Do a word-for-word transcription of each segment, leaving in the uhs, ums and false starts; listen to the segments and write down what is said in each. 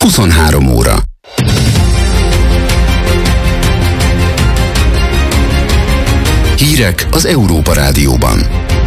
huszonhárom óra. Hírek az Európa Rádióban.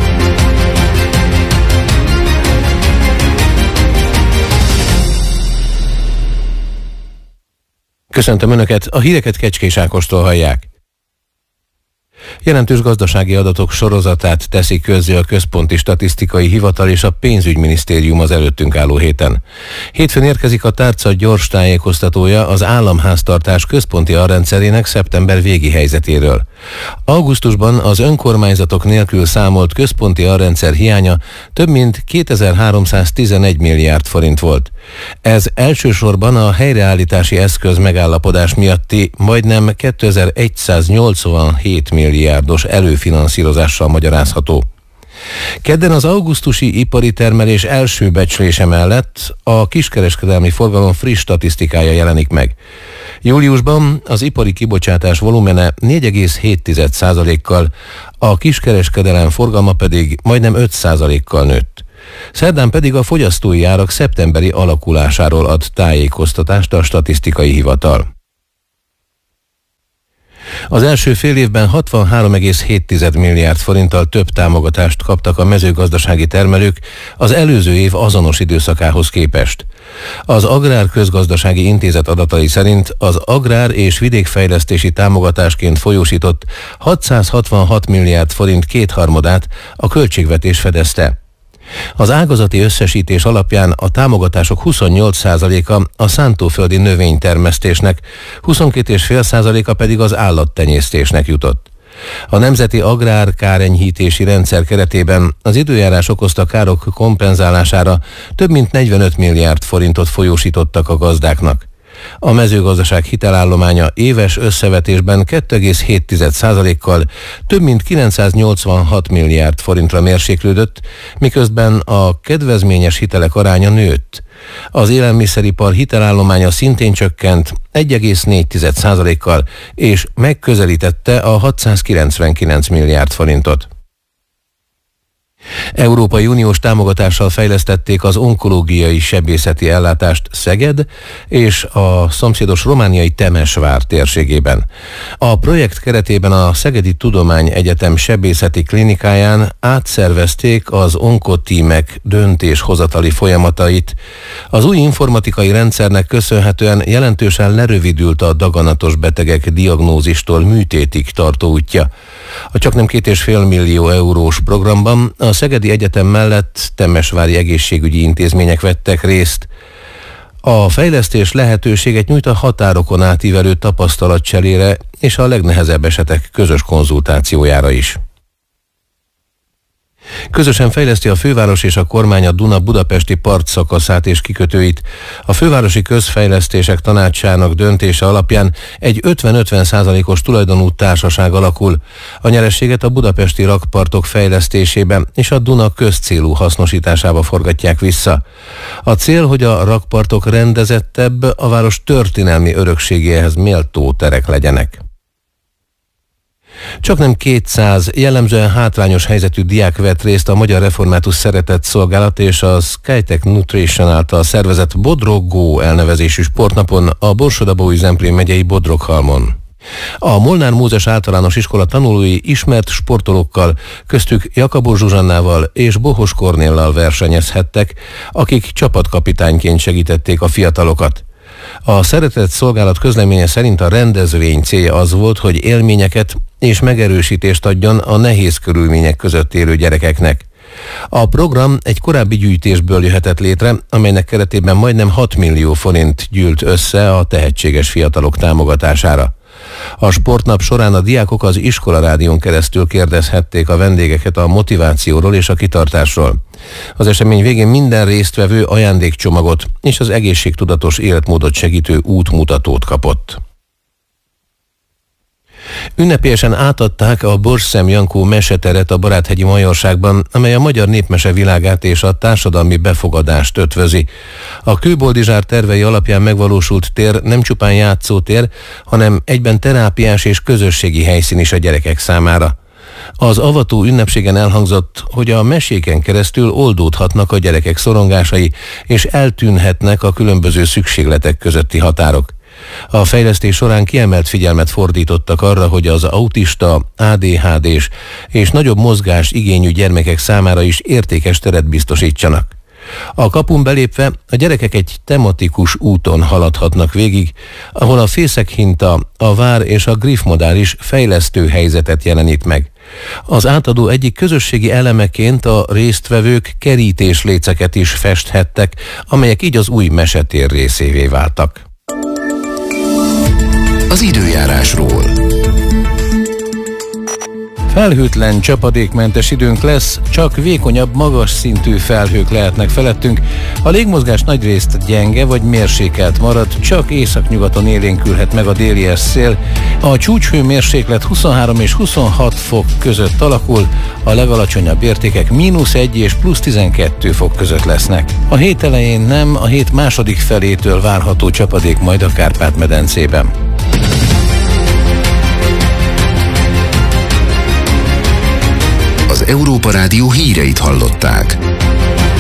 Köszöntöm Önöket, a híreket Kecskés Ákostól hallják. Jelentős gazdasági adatok sorozatát teszi közzé a Központi Statisztikai Hivatal és a Pénzügyminisztérium az előttünk álló héten. Hétfőn érkezik a tárca gyors tájékoztatója az államháztartás központi alrendszerének szeptember végi helyzetéről. Augusztusban az önkormányzatok nélkül számolt központi alrendszer hiánya több mint kétezer-háromszáztizenegy milliárd forint volt. Ez elsősorban a helyreállítási eszköz megállapodás miatti majdnem kétezer-száznyolcvanhét milliárdos előfinanszírozással magyarázható. Kedden az augusztusi ipari termelés első becslése mellett a kiskereskedelmi forgalom friss statisztikája jelenik meg. Júliusban az ipari kibocsátás volumene négy egész hét százalékkal, a kiskereskedelem forgalma pedig majdnem öt százalékkal nőtt. Szerdán pedig a fogyasztói árak szeptemberi alakulásáról ad tájékoztatást a statisztikai hivatal. Az első fél évben hatvanhárom egész hét milliárd forinttal több támogatást kaptak a mezőgazdasági termelők az előző év azonos időszakához képest. Az Agrár Közgazdasági Intézet adatai szerint az agrár és vidékfejlesztési támogatásként folyósított hatszázhatvanhat milliárd forint kétharmadát a költségvetés fedezte. Az ágazati összesítés alapján a támogatások huszonnyolc százaléka a szántóföldi növénytermesztésnek, huszonkét egész öt százaléka pedig az állattenyésztésnek jutott. A Nemzeti Agrár Kárenyhítési Rendszer keretében az időjárás okozta károk kompenzálására több mint negyvenöt milliárd forintot folyósítottak a gazdáknak. A mezőgazdaság hitelállománya éves összevetésben két egész hét százalékkal több mint kilencszáznyolcvanhat milliárd forintra mérséklődött, miközben a kedvezményes hitelek aránya nőtt. Az élelmiszeripar hitelállománya szintén csökkent egy egész négy százalékkal, és megközelítette a hatszázkilencvenkilenc milliárd forintot. Európai Uniós támogatással fejlesztették az onkológiai sebészeti ellátást Szeged és a szomszédos romániai Temesvár térségében. A projekt keretében a Szegedi Tudományegyetem sebészeti klinikáján átszervezték az onkotímek döntéshozatali folyamatait. Az új informatikai rendszernek köszönhetően jelentősen lerövidült a daganatos betegek diagnózistól műtétig tartó útja. A csaknem két és fél millió eurós programban a Szegedi Egyetem mellett temesvári egészségügyi intézmények vettek részt. A fejlesztés lehetőséget nyújt a határokon átívelő tapasztalatcserére és a legnehezebb esetek közös konzultációjára is. Közösen fejleszti a főváros és a kormány a Duna budapesti partszakaszát és kikötőit. A Fővárosi Közfejlesztések Tanácsának döntése alapján egy ötven-ötven százalékos tulajdonú társaság alakul. A nyerességet a budapesti rakpartok fejlesztésébe és a Duna közcélú hasznosításába forgatják vissza. A cél, hogy a rakpartok rendezettebb, a város történelmi örökségéhez méltó terek legyenek. Csaknem kétszáz jellemzően hátrányos helyzetű diák vett részt a Magyar Református Szeretett Szolgálat és a Skytech Nutrition által szervezett Bodrog Go elnevezésű sportnapon a Borsod-Abaúj-Zemplén megyei Bodroghalmon. A Molnár Mózes Általános Iskola tanulói ismert sportolókkal, köztük Jakabó Zsuzsannával és Bohos Kornéllal versenyezhettek, akik csapatkapitányként segítették a fiatalokat. A Szeretett Szolgálat közleménye szerint a rendezvény célja az volt, hogy élményeket és megerősítést adjon a nehéz körülmények között élő gyerekeknek. A program egy korábbi gyűjtésből jöhetett létre, amelynek keretében majdnem hat millió forint gyűlt össze a tehetséges fiatalok támogatására. A sportnap során a diákok az iskolarádión keresztül kérdezhették a vendégeket a motivációról és a kitartásról. Az esemény végén minden résztvevő ajándékcsomagot és az egészségtudatos életmódot segítő útmutatót kapott. Ünnepélyesen átadták a Borsszem Jankó meseteret a Baráthegyi Majorságban, amely a magyar népmese világát és a társadalmi befogadást ötvözi. A Kőboldizsár tervei alapján megvalósult tér nem csupán játszótér, hanem egyben terápiás és közösségi helyszín is a gyerekek számára. Az avató ünnepségen elhangzott, hogy a meséken keresztül oldódhatnak a gyerekek szorongásai, és eltűnhetnek a különböző szükségletek közötti határok. A fejlesztés során kiemelt figyelmet fordítottak arra, hogy az autista, á dé há dés és nagyobb mozgás igényű gyermekek számára is értékes teret biztosítsanak. A kapun belépve a gyerekek egy tematikus úton haladhatnak végig, ahol a fészekhinta, a vár és a griffmodál is fejlesztő helyzetet jelenít meg. Az átadó egyik közösségi elemeként a résztvevők kerítésléceket is festhettek, amelyek így az új mesetér részévé váltak. Az időjárásról. Felhőtlen, csapadékmentes időnk lesz, csak vékonyabb, magas szintű felhők lehetnek felettünk. A légmozgás nagyrészt gyenge vagy mérsékelt marad, csak északnyugaton élénkülhet meg a déli szél. A csúcshőmérséklet huszonhárom és huszonhat fok között alakul, a legalacsonyabb értékek mínusz egy és plusz tizenkettő fok között lesznek. A hét elején nem, a hét második felétől várható csapadék majd a Kárpát-medencében. Az Európa Rádió híreit hallották.